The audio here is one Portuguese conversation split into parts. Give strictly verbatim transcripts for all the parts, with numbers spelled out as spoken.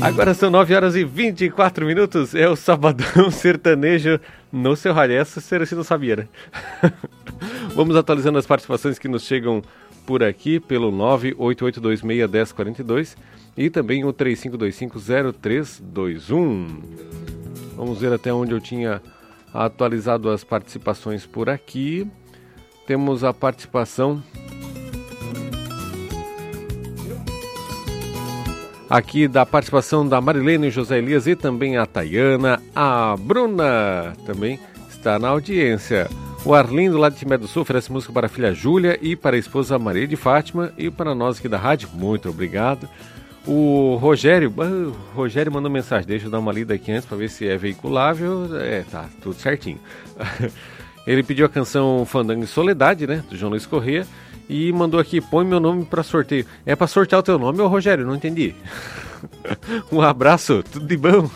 Agora são nove horas e vinte e quatro minutos, é o Sabadão Sertanejo no seu rádio. Essa você não sabia, né? Vamos atualizando as participações que nos chegam por aqui pelo nove oito oito dois seis um zero quatro dois e também o três cinco dois cinco zero três dois um. Vamos ver até onde eu tinha atualizado as participações por aqui. Temos a participação aqui da participação da Marilene, José Elias e também a Tayana. A Bruna também está na audiência. O Arlindo, lá de Timbé do Sul, oferece música para a filha Júlia e para a esposa Maria de Fátima e para nós aqui da rádio. Muito obrigado. O Rogério, o Rogério mandou mensagem, deixa eu dar uma lida aqui antes para ver se é veiculável. É, tá, tudo certinho. Ele pediu a canção Fandango e Soledade, né, do João Luiz Corrêa, e mandou aqui, põe meu nome para sorteio. É para sortear o teu nome, ô Rogério? Não entendi. Um abraço, tudo de bom.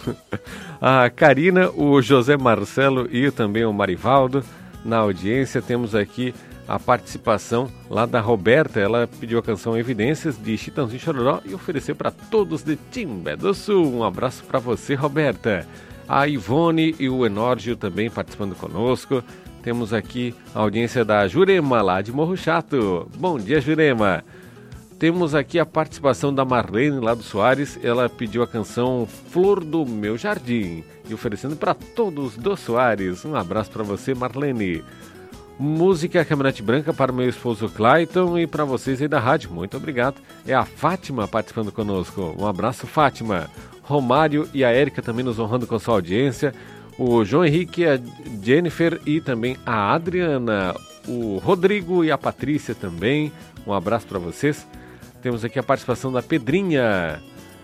A Karina, o José Marcelo e também o Marivaldo na audiência. Temos aqui a participação lá da Roberta. Ela pediu a canção Evidências de Chitãozinho Chororó e ofereceu para todos de Timbé do Sul. Um abraço para você, Roberta. A Ivone e o Enórgio também participando conosco. Temos aqui a audiência da Jurema, lá de Morro Chato. Bom dia, Jurema. Temos aqui a participação da Marlene, lá do Soares. Ela pediu a canção Flor do Meu Jardim e oferecendo para todos do Soares. Um abraço para você, Marlene. Música Caminhonete Branca para o meu esposo Clayton e para vocês aí da rádio. Muito obrigado. É a Fátima participando conosco. Um abraço, Fátima. Romário e a Érica também nos honrando com sua audiência. O João Henrique, a Jennifer e também a Adriana. O Rodrigo e a Patrícia também. Um abraço para vocês. Temos aqui a participação da Pedrinha.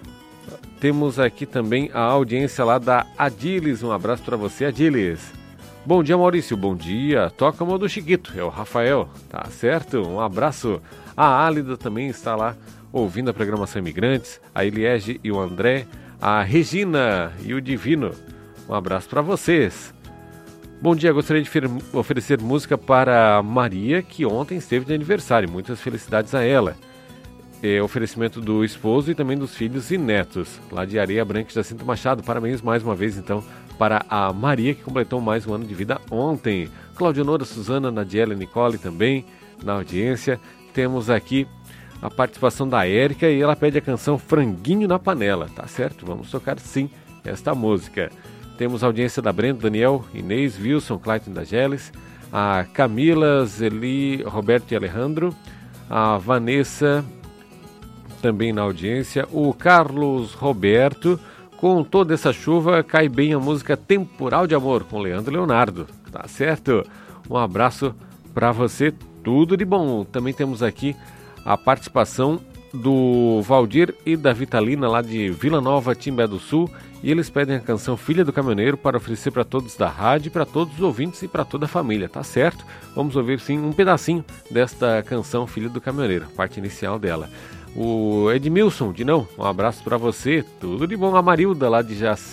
Temos aqui também a audiência lá da Adilis. Um abraço para você, Adilis. Bom dia, Maurício. Bom dia. Toca o do Chiquito. É o Rafael. Tá certo? Um abraço. A Álida também está lá ouvindo a programação Imigrantes. A Eliege e o André. A Regina e o Divino. Um abraço para vocês. Bom dia, gostaria de oferecer música para Maria, que ontem esteve de aniversário. Muitas felicidades a ela. É, oferecimento do esposo e também dos filhos e netos, lá de Areia Branca, Jacinto Machado. Parabéns mais uma vez, então, para a Maria, que completou mais um ano de vida ontem. Claudionora, Suzana, Nadiela e Nicole também na audiência. Temos aqui a participação da Érica e ela pede a canção Franguinho na Panela. Tá certo? Vamos tocar sim esta música. Temos a audiência da Brenda, Daniel, Inês, Wilson, Clayton da Geles, a Camila, Zeli, Roberto e Alejandro, a Vanessa também na audiência, o Carlos Roberto. Com toda essa chuva, cai bem a música Temporal de Amor, com Leandro Leonardo. Tá certo? Um abraço para você, tudo de bom. Também temos aqui a participação do Valdir e da Vitalina, lá de Vila Nova, Timbé do Sul, e eles pedem a canção Filha do Caminhoneiro para oferecer para todos da rádio, para todos os ouvintes e para toda a família, tá certo? Vamos ouvir sim um pedacinho desta canção Filha do Caminhoneiro, a parte inicial dela. O Edmilson, de não, um abraço para você, tudo de bom. A Marilda, lá de Jac...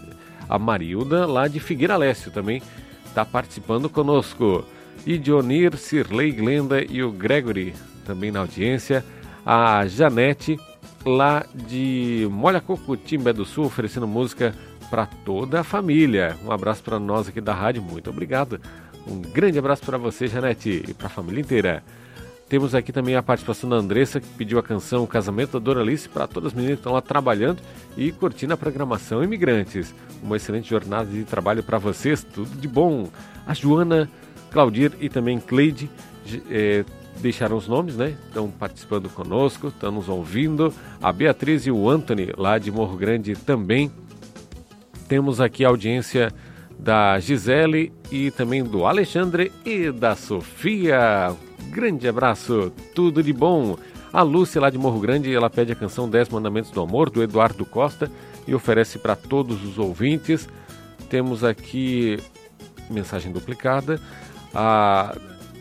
a Marilda, lá de Figueira Lécio, também está participando conosco. E Dionir, Cirlei, Glenda e o Gregory, também na audiência. A Janete, lá de Molhacoco, Timbé do Sul, oferecendo música para toda a família. Um abraço para nós aqui da rádio, muito obrigado. Um grande abraço para você, Janete, e para a família inteira. Temos aqui também a participação da Andressa, que pediu a canção Casamento da Doralice para todas as meninas que estão lá trabalhando e curtindo a programação Imigrantes. Uma excelente jornada de trabalho para vocês, tudo de bom. A Joana, Claudir e também Cleide é, deixaram os nomes, né? Estão participando conosco, estão nos ouvindo. A Beatriz e o Anthony, lá de Morro Grande, também. Temos aqui a audiência da Gisele e também do Alexandre e da Sofia. Grande abraço, tudo de bom. A Lúcia, lá de Morro Grande, ela pede a canção Dez Mandamentos do Amor, do Eduardo Costa, e oferece para todos os ouvintes. Temos aqui mensagem duplicada. A,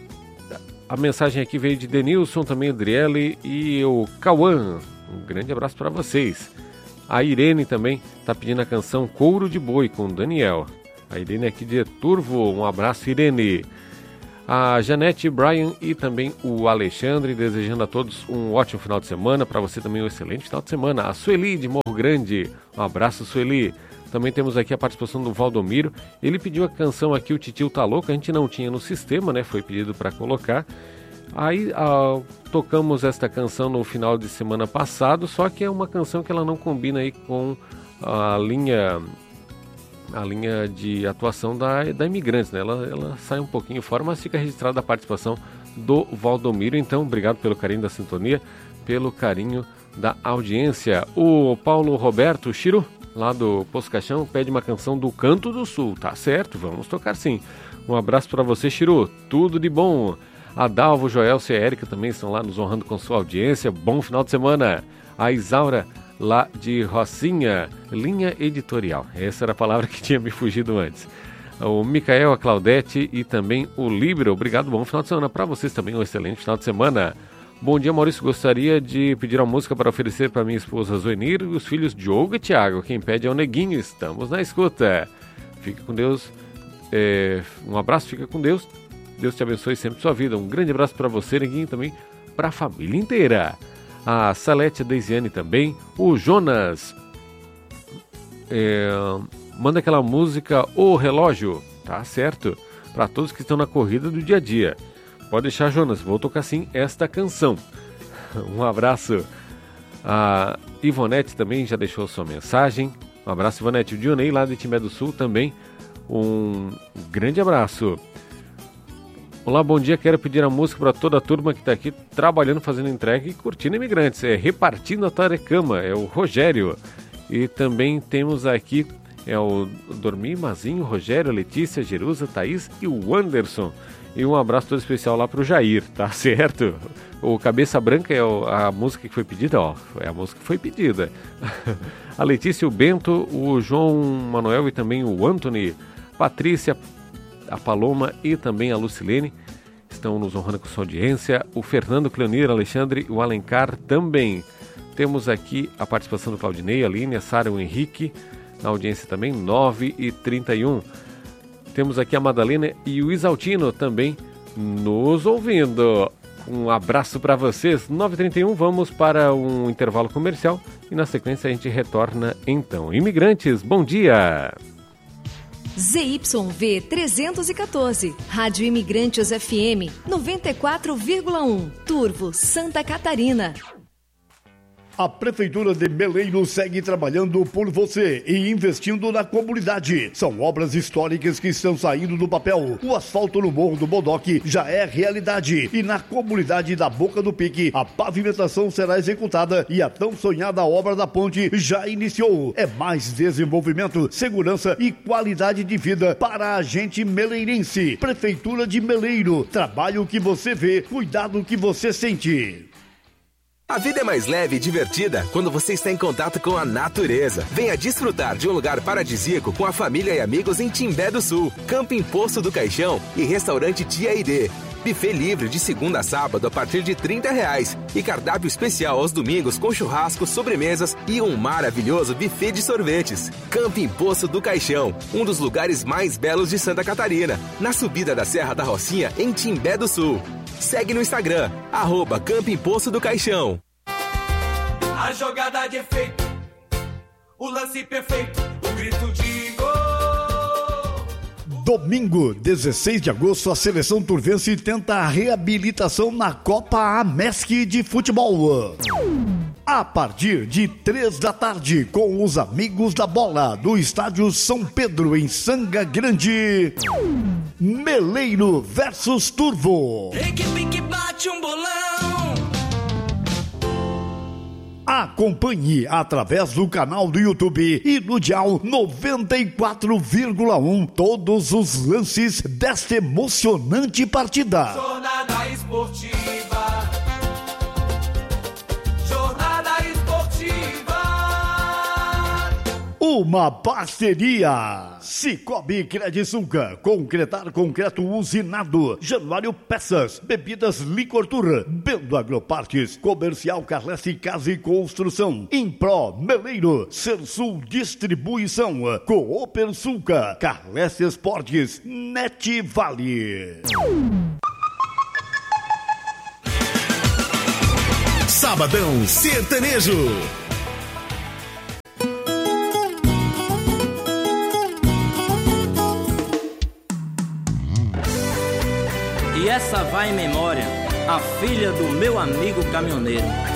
a mensagem aqui veio de Denilson, também Adriele e o Cauã. Um grande abraço para vocês. A Irene também está pedindo a canção Couro de Boi, com Daniel. A Irene aqui de Turvo, um abraço, Irene. A Janete, Brian e também o Alexandre, desejando a todos um ótimo final de semana. Para você também um excelente final de semana. A Sueli de Morro Grande, um abraço, Sueli. Também temos aqui a participação do Valdomiro. Ele pediu a canção aqui, o Titio Tá Louco, a gente não tinha no sistema, né? Foi pedido para colocar. Aí ah, tocamos esta canção no final de semana passado, só que é uma canção que ela não combina aí com a linha, a linha de atuação da, da Imigrantes, né? Ela, ela sai um pouquinho fora, mas fica registrada a participação do Valdomiro. Então, obrigado pelo carinho da sintonia, pelo carinho da audiência. O Paulo Roberto Chiro, lá do Poço Caixão, pede uma canção do Canto do Sul. Tá certo, vamos tocar sim. Um abraço para você, Chiro. Tudo de bom. A Dalvo, Joelce e a Érica também estão lá nos honrando com sua audiência. Bom final de semana. A Isaura, lá de Rocinha, linha editorial. Essa era a palavra que tinha me fugido antes. O Micael, a Claudete e também o Libro. Obrigado, bom final de semana para vocês também. Um excelente final de semana. Bom dia, Maurício. Gostaria de pedir uma música para oferecer para minha esposa Zoenir e os filhos Diogo e Thiago. Quem pede é o Neguinho. Estamos na escuta. Fica com Deus. É, um abraço, fica com Deus. Deus te abençoe sempre sua vida. Um grande abraço para você, Neguinho, também para a família inteira. A Salete, a Deisiane também. O Jonas é, manda aquela música O Relógio, tá certo? Para todos que estão na corrida do dia a dia. Pode deixar, Jonas, vou tocar sim esta canção. Um abraço. A Ivonete também já deixou sua mensagem. Um abraço, Ivonete. O Dionei, lá de Timbé do Sul, também. Um grande abraço. Olá, bom dia. Quero pedir a música para toda a turma que está aqui trabalhando, fazendo entrega e curtindo Imigrantes. É Repartindo a Tarecama, é o Rogério. E também temos aqui é o Dormir Mazinho, Rogério, Letícia, Jerusa, Thaís e o Anderson. E um abraço todo especial lá para o Jair, tá certo? O Cabeça Branca é a música que foi pedida, ó, é a música que foi pedida. A Letícia, o Bento, o João Manuel e também o Anthony, Patrícia, a Paloma e também a Lucilene estão nos honrando com sua audiência. O Fernando, Cleonir, Alexandre e o Alencar também. Temos aqui a participação do Claudinei, a Aline, a Sara e o Henrique na audiência também, nove e trinta e um. Temos aqui a Madalena e o Isaltino também nos ouvindo. Um abraço para vocês. nove e trinta e um, vamos para um intervalo comercial e na sequência a gente retorna então. Imigrantes, bom dia! Z Y V trezentos e quatorze, Rádio Imigrantes F M noventa e quatro vírgula um, Turvo, Santa Catarina. A Prefeitura de Meleiro segue trabalhando por você e investindo na comunidade. São obras históricas que estão saindo do papel. O asfalto no Morro do Bodoque já é realidade. E na comunidade da Boca do Pique, a pavimentação será executada e a tão sonhada obra da ponte já iniciou. É mais desenvolvimento, segurança e qualidade de vida para a gente meleirense. Prefeitura de Meleiro. Trabalho que você vê, cuidado que você sente. A vida é mais leve e divertida quando você está em contato com a natureza. Venha desfrutar de um lugar paradisíaco com a família e amigos em Timbé do Sul, Camping Poço do Caixão e Restaurante Tia Aide. Buffet livre de segunda a sábado a partir de trinta reais e cardápio especial aos domingos com churrasco, sobremesas e um maravilhoso buffet de sorvetes. Camping Poço do Caixão, um dos lugares mais belos de Santa Catarina, na subida da Serra da Rocinha, em Timbé do Sul. Segue no Instagram, arroba Camping Poço do Caixão. A jogada de efeito, o lance perfeito, o grito de gol. Domingo, dezesseis de agosto, a seleção turvense tenta a reabilitação na Copa Amesc de futebol. A partir de três da tarde, com os amigos da bola, do estádio São Pedro, em Sanga Grande, Meleiro versus Turvo. Equipe que bate um bolão. Acompanhe através do canal do YouTube e no dial noventa e quatro vírgula um todos os lances desta emocionante partida. Jornada esportiva. Jornada esportiva. uma parceria. Cicobi Credisulca, concretar concreto usinado. Januário Peças, bebidas Licor Tour, Bendo Agropartes, Comercial Carlesse Casa e Construção, Impro Meleiro, Sersul Distribuição, Cooper Sulca, Carlesse Esportes, Net Vale. Sabadão Sertanejo. E essa vai em memória, a filha do meu amigo caminhoneiro.